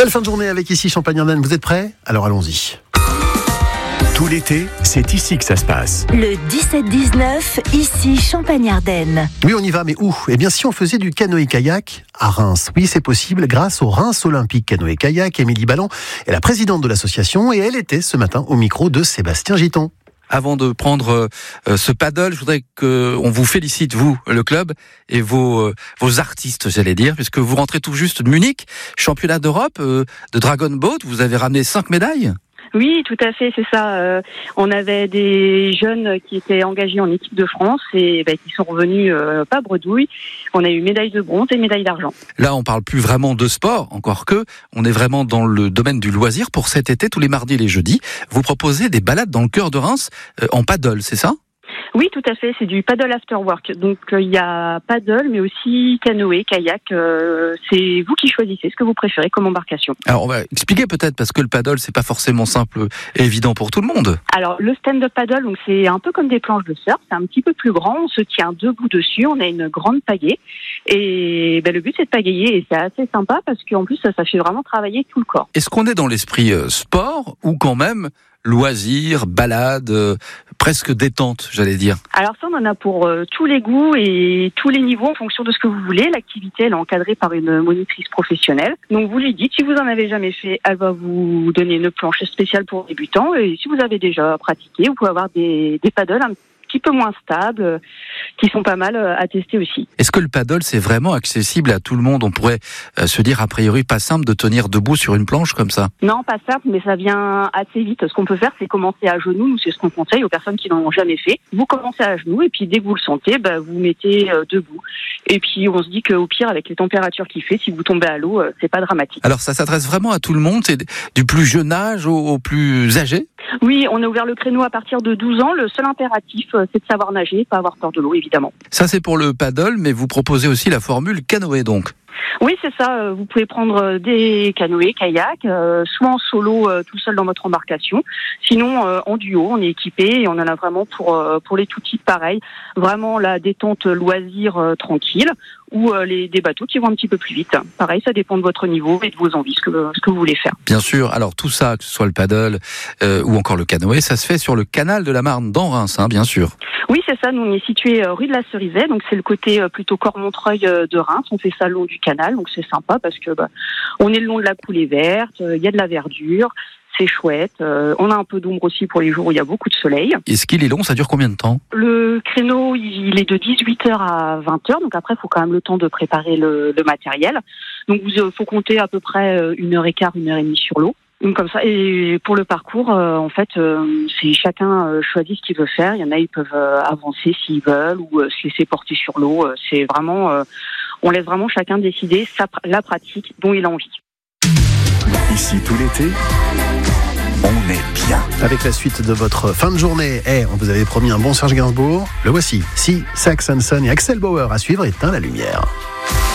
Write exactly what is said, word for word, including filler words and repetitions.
Belle fin de journée avec ici Champagne-Ardenne. Vous êtes prêts ? Alors allons-y. Tout l'été, c'est ici que ça se passe. Le dix-sept dix-neuf, ici Champagne-Ardenne. Oui, on y va, mais où ? Eh bien, si on faisait du canoë-kayak à Reims. Oui, c'est possible grâce au Reims Olympique Canoë-Kayak. Émilie Ballon est la présidente de l'association et elle était ce matin au micro de Sébastien Giton. Avant de prendre euh, ce paddle, je voudrais qu'on vous félicite, vous, le club, et vos, euh, vos artistes, j'allais dire, puisque vous rentrez tout juste de Munich, championnat d'Europe euh, de Dragon Boat. Vous avez ramené cinq médailles ? Oui, tout à fait, c'est ça. Euh, on avait des jeunes qui étaient engagés en équipe de France et bah, qui sont revenus euh, pas bredouille. On a eu médaille de bronze et médaille d'argent. Là, on parle plus vraiment de sport, encore que on est vraiment dans le domaine du loisir. Pour cet été, tous les mardis et les jeudis, vous proposez des balades dans le cœur de Reims euh, en paddle, c'est ça ? Oui, tout à fait. C'est du paddle after work. Donc, il euh, y a paddle, mais aussi canoë, kayak. Euh, c'est vous qui choisissez ce que vous préférez comme embarcation. Alors, on va expliquer peut-être, parce que le paddle, c'est pas forcément simple et évident pour tout le monde. Alors, le stand-up paddle, donc c'est un peu comme des planches de surf. C'est un petit peu plus grand. On se tient debout dessus. On a une grande pagaie. Et ben, le but, c'est de pagayer. Et c'est assez sympa parce qu'en plus, ça, ça fait vraiment travailler tout le corps. Est-ce qu'on est dans l'esprit euh, sport ou quand même loisirs, balades, euh, presque détente, j'allais dire? Alors ça, on en a pour euh, tous les goûts et tous les niveaux en fonction de ce que vous voulez. L'activité, elle est encadrée par une monitrice professionnelle. Donc vous lui dites, si vous en avez jamais fait, elle va vous donner une planche spéciale pour débutants. Et si vous avez déjà pratiqué, vous pouvez avoir des, des paddles un petit peu moins stables, euh, qui sont pas mal euh, à tester aussi. Est-ce que le paddle, c'est vraiment accessible à tout le monde? On pourrait euh, se dire, a priori, pas simple de tenir debout sur une planche comme ça. Non, pas simple, mais ça vient assez vite. Ce qu'on peut faire, c'est commencer à genoux. Nous, c'est ce qu'on conseille aux personnes qui n'en ont jamais fait. Vous commencez à genoux et puis dès que vous le sentez, bah, vous mettez euh, debout. Et puis on se dit qu'au pire, avec les températures qu'il fait, si vous tombez à l'eau, euh, c'est pas dramatique. Alors ça s'adresse vraiment à tout le monde? C'est du plus jeune âge au, au plus âgé? Oui, on a ouvert le créneau à partir de douze ans. Le seul impératif, c'est de savoir nager, pas avoir peur de l'eau, évidemment. Ça, c'est pour le paddle, mais vous proposez aussi la formule canoë, donc. Oui, c'est ça. Vous pouvez prendre des canoës, kayaks, euh, soit en solo, euh, tout seul dans votre embarcation. Sinon, euh, en duo, on est équipé et on en a vraiment pour euh, pour les tout types, pareil. Vraiment la détente loisir euh, tranquille ou euh, les des bateaux qui vont un petit peu plus vite. Pareil, ça dépend de votre niveau et de vos envies, ce que ce que vous voulez faire. Bien sûr. Alors tout ça, que ce soit le paddle euh, ou encore le canoë, ça se fait sur le canal de la Marne dans Reims, hein, bien sûr. Oui, c'est ça. Nous, on est situé euh, rue de la Cerisay, donc c'est le côté euh, plutôt Cormontreuil euh, de Reims. On fait ça le long du canal, donc c'est sympa parce que bah, on est le long de la coulée verte, il euh, y a de la verdure, c'est chouette. Euh, on a un peu d'ombre aussi pour les jours où il y a beaucoup de soleil. Est-ce qu'il est long? Ça dure combien de temps? Le créneau, il est de dix-huit heures à vingt heures, donc après, il faut quand même le temps de préparer le, le matériel. Donc, il euh, faut compter à peu près une heure et quart, une heure et demie sur l'eau. Donc comme ça. Et pour le parcours, euh, en fait, euh, c'est chacun euh, choisit ce qu'il veut faire. Il y en a, ils peuvent euh, avancer s'ils veulent ou euh, se laisser porter sur l'eau. Euh, c'est vraiment, euh, on laisse vraiment chacun décider sa, la pratique dont il a envie. Ici tout l'été, on est bien. Avec la suite de votre fin de journée, eh, on vous avait promis un bon Serge Gainsbourg. Le voici. Si Sax Hanson et Axel Bauer à suivre, éteint la lumière.